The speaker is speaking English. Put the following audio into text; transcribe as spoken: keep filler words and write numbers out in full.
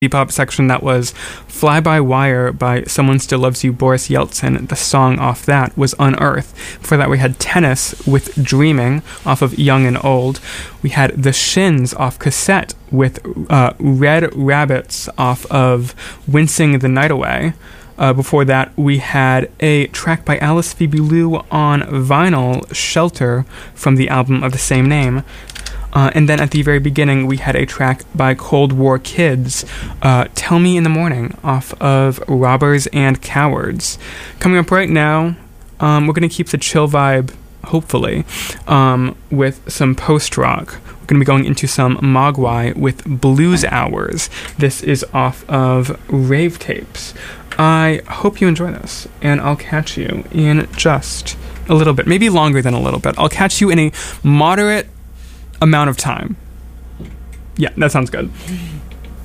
Bebop section, that was Fly By Wire by Someone Still Loves You, Boris Yeltsin. The song off that was Unearth. Before that, we had Tennis with Dreaming off of Young and Old. We had The Shins off Cassette with uh, Red Rabbits off of Wincing the Night Away. Uh, before that, we had a track by Alice Phoebe Lou on vinyl, Shelter, from the album of the same name. Uh, and then at the very beginning, we had a track by Cold War Kids, uh, Tell Me in the Morning, off of Robbers and Cowards. Coming up right now, um, we're going to keep the chill vibe, hopefully, um, with some post-rock. We're going to be going into some Mogwai with Blues Hours. This is off of Rave Tapes. I hope you enjoy this, and I'll catch you in just a little bit, maybe longer than a little bit. I'll catch you in a moderate amount of time. Yeah, that sounds good.